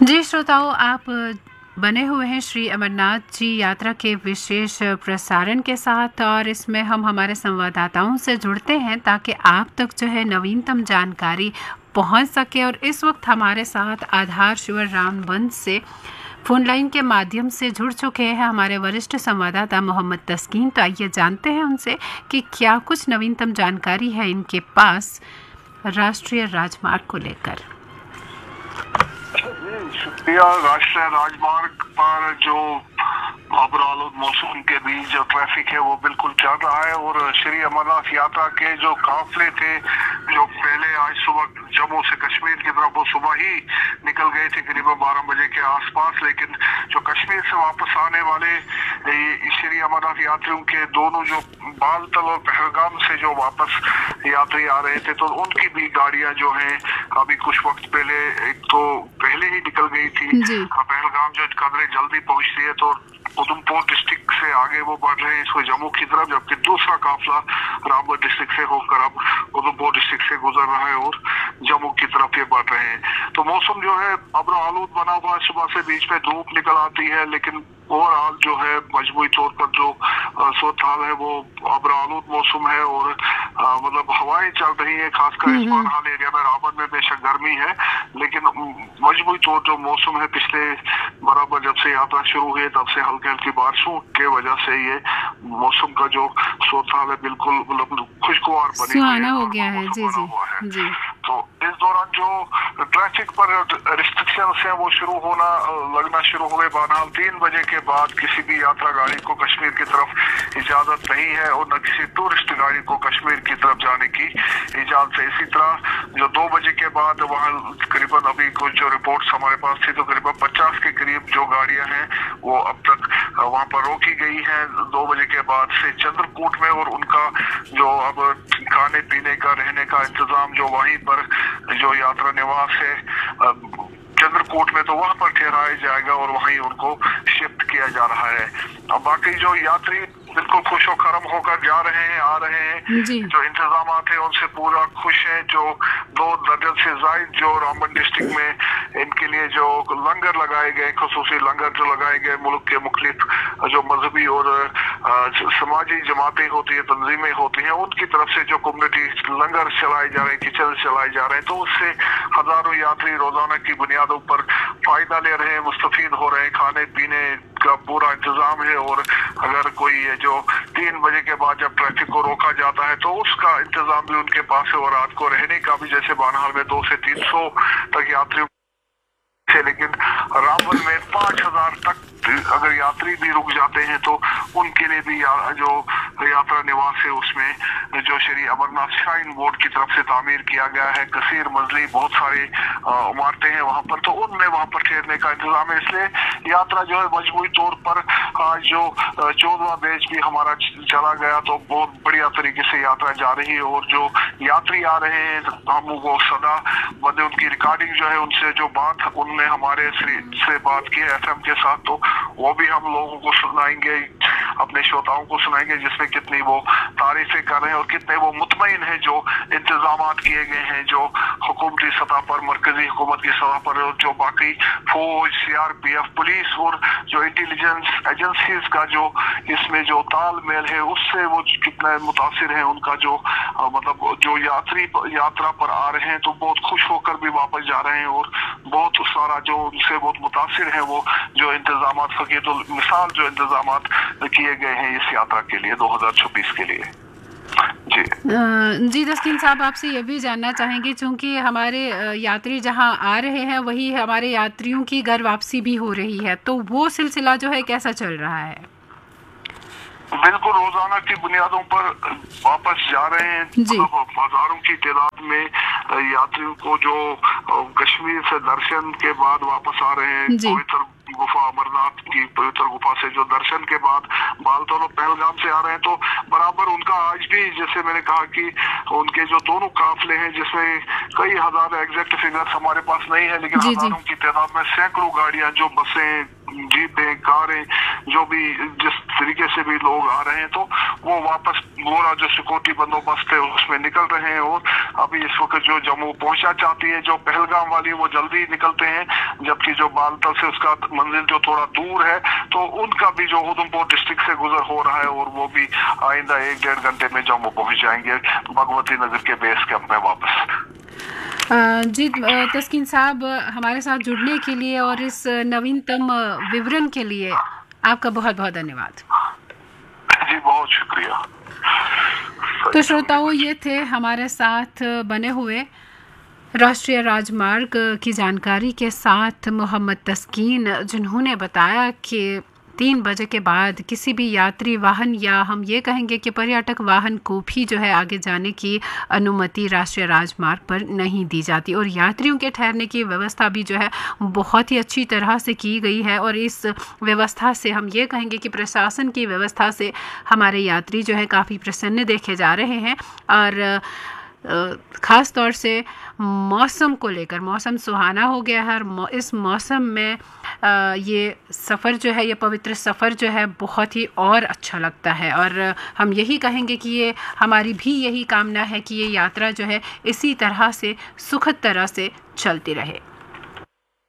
जी श्रोताओं, आप बने हुए हैं श्री अमरनाथ जी यात्रा के विशेष प्रसारण के साथ और इसमें हम हमारे संवाददाताओं से जुड़ते हैं ताकि आप तक जो है नवीनतम जानकारी पहुंच सके। और इस वक्त हमारे साथ आधार शिवर रामबंद से फ़ोन लाइन के माध्यम से जुड़ चुके हैं हमारे वरिष्ठ संवाददाता मोहम्मद तस्कीन। तो आइए जानते हैं उनसे कि क्या कुछ नवीनतम जानकारी है इनके पास राष्ट्रीय राजमार्ग को लेकर। शुक्रिया। राष्ट्रीय राजमार्ग पर जो अबरालुद मौसम के बीच जो ट्रैफिक है वो बिल्कुल चल रहा है और श्री अमरनाथ यात्रा के जो काफिले थे जो पहले आज सुबह जम्मू से कश्मीर की तरफ वो सुबह ही निकल गए थे करीबन 12 बजे के आसपास, लेकिन जो कश्मीर से वापस आने वाले श्री अमरनाथ यात्रियों के दोनों जो बालतल और पहलगाम से जो वापस यात्री आ रहे थे तो उनकी भी गाड़ियां जो हैं अभी कुछ वक्त पहले एक तो पहले ही निकल गई थी। पहलगाम जो कदरे जल्दी पहुंचती है तो उधमपुर डिस्ट्रिक्ट से आगे वो बढ़ रहे हैं इसको जम्मू की तरफ, जबकि दूसरा काफिला रामबन डिस्ट्रिक्ट से होकर अब उधमपुर डिस्ट्रिक्ट से गुजर रहा है और जम्मू की तरफ ये बढ़ रहे हैं। तो मौसम जो है अब्र आलूद बना हुआ है, सुबह से बीच में धूप निकल आती है, लेकिन ओवरऑल जो है मजबूरी तौर पर जो सूरत हाल है वो अब्र आलूद मौसम है और मतलब हवाएं चल रही है, खासकर इस हाल एरिया में। रामबन में बेशक गर्मी है लेकिन मजबूरी तौर जो मौसम है पिछले बराबर जब से यात्रा शुरू हुई तब से हल्की हल्की बारिशों के वजह से ये मौसम का जो सूरत हाल है बिल्कुल मतलब खुशगवार बनी सुहाना हो गया है। जी जी। तो इस दौरान जो ट्रैफिक पर रिस्ट्रिक्शंस हैं वो शुरू होना लगना शुरू हुए। बहरहाल 3 बजे के बाद किसी भी यात्रा गाड़ी को कश्मीर की तरफ इजाजत नहीं है और न किसी टूरिस्ट गाड़ी को कश्मीर की तरफ जाने की इजाजत है। इसी तरह जो 2 बजे के बाद वहाँ करीबन अभी कुछ जो रिपोर्ट्स हमारे पास थी तो करीबन 50 के करीब जो गाड़ियां हैं वो अब तक वहाँ पर रोकी गई हैं 2 बजे के बाद से चंद्रकूट में, और उनका जो अब खाने पीने का रहने का इंतजाम जो वहीं पर जो यात्रा निवास है चंद्रकूट में तो वहां पर ठहराया जाएगा और वहीं उनको शिफ्ट किया जा रहा है। अब बाकी जो यात्री बिल्कुल खुशो खरम होकर जा रहे हैं आ रहे हैं, जो इंतजाम है उनसे पूरा खुश है। जो 2 दर्जन से ज्यादा जो रामबन डिस्ट्रिक्ट में इनके लिए जो लंगर लगाए गए, खसूसी लंगर जो लगाए गए मुल्क के मुख्तलिफ जो मजहबी और समाजी जमातें होती है तंजीमें होती हैं उनकी तरफ से जो कम्युनिटी लंगर चलाए जा रहे हैं, किचन चलाए जा रहे हैं, तो उससे हजारों यात्री रोजाना की बुनियादों पर फायदा ले रहे हैं, मुस्तफीद हो रहे हैं। खाने पीने का पूरा इंतजाम है और अगर कोई जो 3 बजे के बाद जब ट्रैफिक को रोका जाता है तो उसका इंतजाम भी उनके पास है और रात को रहने का भी, जैसे बानहाल में 200 से 300 तक यात्रियों से, लेकिन रामबन में 5000 तक अगर यात्री भी रुक जाते हैं तो उनके लिए भी जो यात्रा निवास है उसमें जो श्री अमरनाथ श्राइन बोर्ड की तरफ से तामीर किया गया है, कसीर मंजिली बहुत सारी इमारतें हैं वहां पर, तो उनमें वहां पर ठहरने का इंतजाम है। इसलिए यात्रा जो है मजबूरी तौर पर आज जो 14वां बैच भी हमारा चला गया तो बहुत बढ़िया तरीके से यात्रा जा रही है और जो यात्री आ रहे हैं हम वो सदा बंदे उनकी रिकॉर्डिंग जो है उनसे जो बात उनने हमारे से बात की है FM के साथ, तो वो भी हम लोगों को सुनाएंगे, अपने श्रोताओं को सुनाएंगे, जिसमें कितनी वो तारीफें कर रहे हैं और कितने वो मुतमईन है जो इंतजाम किए गए हैं जो हुकूमती सतह पर, मरकजी हुकूमत की सतह पर, जो बाकी फौज, CRPF, पुलिस और जो इंटेलिजेंस एजेंसीज का जो इसमें जो तालमेल है उससे वो कितना मुतासिर है उनका जो मतलब जो यात्री यात्रा पर आ रहे हैं तो बहुत खुश होकर भी वापस जा रहे हैं और बहुत सारा जो उनसे बहुत मुतासिर है वो जो इंतजाम तो मिसाल जो इंतजाम किए गए हैं इस यात्रा के लिए 2026 के लिए। जी तस्कीन साहब, आपसे ये भी जानना चाहेंगे चूंकि हमारे यात्री जहां आ रहे हैं वही हमारे यात्रियों की घर वापसी भी हो रही है, तो वो सिलसिला जो है कैसा चल रहा है? बिल्कुल रोजाना की बुनियादों पर वापस जा रहे हैं। हजारों की तादाद में यात्रियों को जो कश्मीर से दर्शन के बाद वापस आ रहे हैं पवित्र गुफा अमरनाथ की पवित्र गुफा से जो दर्शन के बाद बालतल और पहलगाम से आ रहे हैं, तो बराबर उनका आज भी जैसे मैंने कहा कि उनके जो दोनों काफिले हैं जिसमें कई हजार एग्जैक्ट फिगर्स हमारे पास नहीं है लेकिन हजारों की तादाद में सैकड़ों गाड़ियां जो बसें, जीपें, कारें, जो भी जिस तरीके से भी लोग आ रहे हैं तो वो वापस पूरा जो सिक्योरिटी बंदोबस्त है उसमें निकल रहे हैं और अभी इस वक्त जो जो जम्मू पहुंचना चाहती है, जो पहलगाम वाली वो जल्दी निकलते हैं, जबकि जो बालतल से उसका मंजिल जो थोड़ा दूर है तो उनका भी जो उधमपुर डिस्ट्रिक्ट से गुजर हो रहा है और वो भी आइंदा 1-1.5 घंटे में जम्मू पहुंच जाएंगे भगवती नगर के बेस कैंप में वापस। जी तस्कीन साहब, हमारे साथ जुड़ने के लिए और इस नवीनतम विवरण के लिए आपका बहुत बहुत धन्यवाद। जी बहुत शुक्रिया। तो श्रोताओं, ये थे हमारे साथ बने हुए राष्ट्रीय राजमार्ग की जानकारी के साथ मोहम्मद तस्कीन, जिन्होंने बताया कि 3 बजे के बाद किसी भी यात्री वाहन या हम ये कहेंगे कि पर्यटक वाहन को भी जो है आगे जाने की अनुमति राष्ट्रीय राजमार्ग पर नहीं दी जाती और यात्रियों के ठहरने की व्यवस्था भी जो है बहुत ही अच्छी तरह से की गई है। और इस व्यवस्था से हम ये कहेंगे कि प्रशासन की व्यवस्था से हमारे यात्री जो है काफ़ी प्रसन्न देखे जा रहे हैं। और ख़ास तौर से मौसम को लेकर, मौसम सुहाना हो गया है और इस मौसम में ये सफ़र जो है, ये पवित्र सफ़र जो है बहुत ही और अच्छा लगता है। और हम यही कहेंगे कि ये हमारी भी यही कामना है कि ये यात्रा जो है इसी तरह से सुखद तरह से चलती रहे।